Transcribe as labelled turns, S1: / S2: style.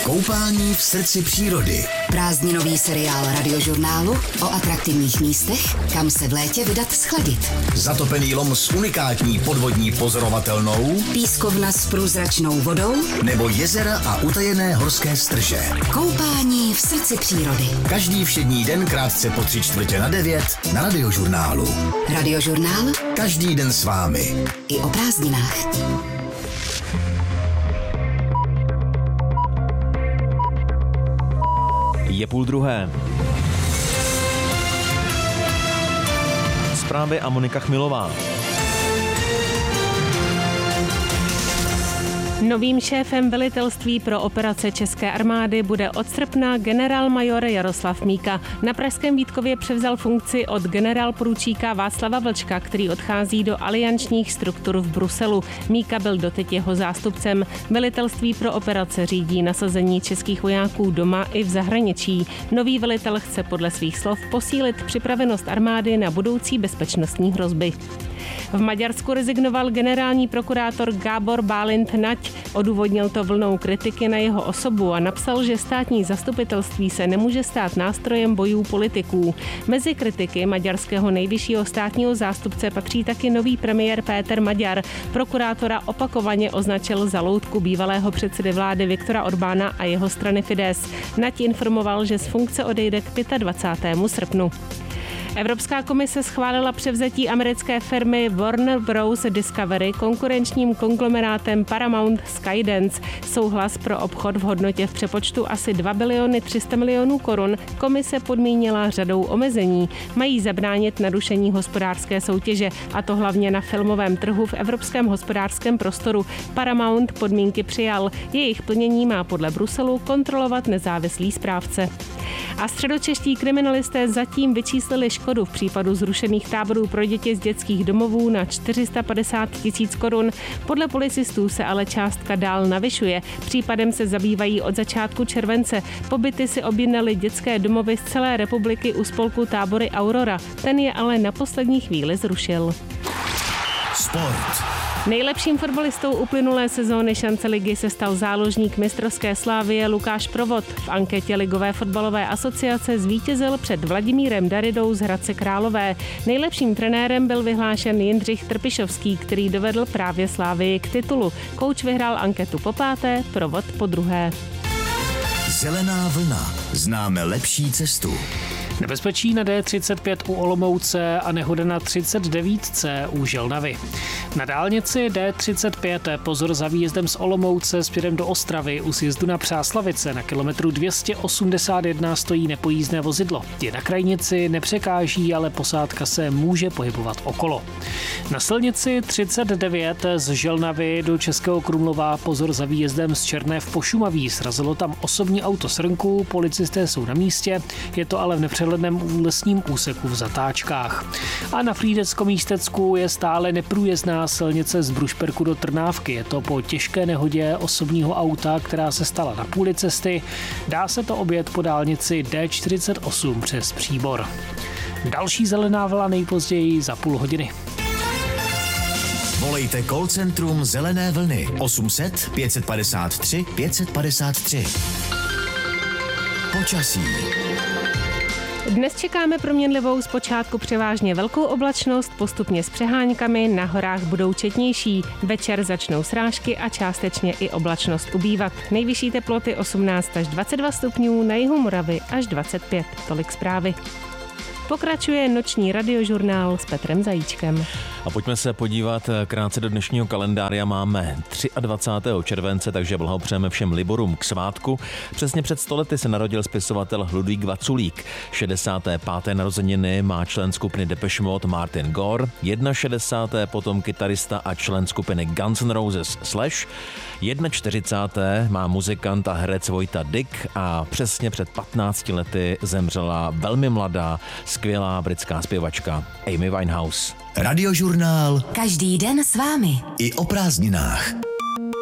S1: Koupání v srdci přírody.
S2: Prázdninový seriál Radiožurnálu o atraktivních místech, kam se v létě vydat schladit.
S1: Zatopený lom s unikátní podvodní pozorovatelnou,
S2: Pískovna s průzračnou vodou
S1: nebo jezera a utajené horské strže.
S2: Koupání v srdci přírody.
S1: Každý všední den krátce po 8:45 na Radiožurnálu.
S2: Radiožurnál
S1: Každý den s vámi.
S2: i o prázdninách.
S3: Je 12:30. Zprávy a Monika Chmilová.
S4: Novým šéfem velitelství pro operace České armády bude od srpna generálmajor Jaroslav Míka. Na pražském Vítkově převzal funkci od generálporučíka Václava Vlčka, který odchází do aliančních struktur v Bruselu. Míka byl doteď jeho zástupcem. Velitelství pro operace řídí nasazení českých vojáků doma i v zahraničí. Nový velitel chce podle svých slov posílit připravenost armády na budoucí bezpečnostní hrozby. V Maďarsku rezignoval generální prokurátor Gábor Bálint Nať. Odůvodnil to vlnou kritiky na jeho osobu a napsal, že státní zastupitelství se nemůže stát nástrojem bojů politiků. Mezi kritiky maďarského nejvyššího státního zástupce patří taky nový premiér Péter Maďar. Prokurátora opakovaně označil za loutku bývalého předsedy vlády Viktora Orbána a jeho strany Fidesz. Nať informoval, že z funkce odejde k 25. srpnu. Evropská komise schválila převzetí americké firmy Warner Bros. Discovery konkurenčním konglomerátem Paramount Skydance. Souhlas pro obchod v hodnotě v přepočtu asi 2 biliony 300 milionů korun komise podmínila řadou omezení. Mají zabránit narušení hospodářské soutěže, a to hlavně na filmovém trhu v evropském hospodářském prostoru. Paramount podmínky přijal. Jejich plnění má podle Bruselu kontrolovat nezávislý správce. A středočeští kriminalisté zatím vyčíslili škodu v případu zrušených táborů pro děti z dětských domovů na 450 000 korun. Podle policistů se ale částka dál navyšuje. Případem se zabývají od začátku července. Pobyty si objednali dětské domovy z celé republiky u spolku Tábory Aurora. Ten je ale na poslední chvíli zrušil.
S1: Sport.
S4: Nejlepším fotbalistou uplynulé sezóny šance ligy se stal záložník mistrovské Slávie Lukáš Provod. V anketě Ligové fotbalové asociace zvítězil před Vladimírem Daridou z Hradce Králové. Nejlepším trenérem byl vyhlášen Jindřich Trpišovský, který dovedl právě Slávii k titulu. Kouč vyhrál anketu po 5., Provod po 2.
S1: Zelená vlna. Známe lepší cestu.
S5: Nebezpečí na D35 u Olomouce a nehoda na 39C u Želnavy. Na dálnici D35 pozor za výjezdem z Olomouce směrem do Ostravy u sjezdu na Přáslavice na kilometru 281 stojí nepojízdné vozidlo. Je na krajnici, nepřekáží, ale posádka se může pohybovat okolo. Na silnici 39 z Želnavy do Českého Krumlova pozor za výjezdem z Černé v Pošumaví. Srazilo tam osobní auto Srnku, policisté jsou na místě, je to ale v nepřehledném lesním úseku v zatáčkách. A na Frýdecko-Místecku je stále neprůjezdná silnice z Brušperku do Trnávky. Je to po těžké nehodě osobního auta, která se stala na půli cesty. Dá se to objet po dálnici D48 přes Příbor. Další zelená vlna nejpozději za půl hodiny.
S1: Volejte call centrum Zelené vlny 800 553 553. Počasí.
S4: Dnes čekáme proměnlivou zpočátku převážně velkou oblačnost, postupně s přeháňkami, na horách budou četnější. Večer začnou srážky a částečně i oblačnost ubývat. Nejvyšší teploty 18 až 22 stupňů, na jihu Moravy až 25. Tolik zprávy. Pokračuje noční radiožurnál s Petrem Zajíčkem.
S3: A pojďme se podívat krátce do dnešního kalendáře. Máme 23. července, takže blahopřejeme všem Liborům k svátku. Přesně před 100 lety se narodil spisovatel Ludvík Vaculík. 65. narozeniny má člen skupiny Depeche Mode Martin Gore. 61. potom kytarista a člen skupiny Guns N' Roses Slash. 41. má muzikant a herec Vojta Dick a přesně před 15 lety zemřela velmi mladá, skvělá britská zpěvačka Amy Winehouse.
S1: Radiožurnál.
S2: Každý den s vámi.
S1: I o prázdninách.